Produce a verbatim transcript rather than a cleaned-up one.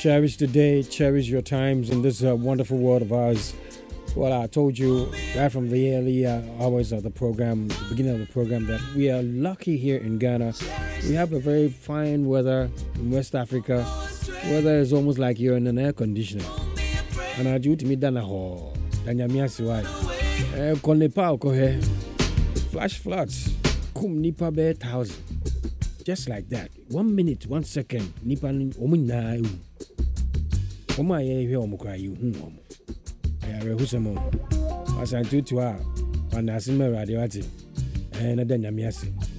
cherish the day, cherish your times in this uh, wonderful world of ours. Well, I told you right from the early uh, hours of the program, the beginning of the program, that we are lucky here in Ghana. We have a very fine weather in West Africa. Weather is almost like you're in an air conditioner. And I do to me dana ho. Danyamia siwai. Eh, kon Nepal ko he. Flash floods. Kum nipa be thousand. Just like that. One minute, one second. Nipa omu na u. Oma ye he omu kwa yu hu omu. Aya re husemo. Asantu tu a. Panasime radio ati. Eh na danyamia si.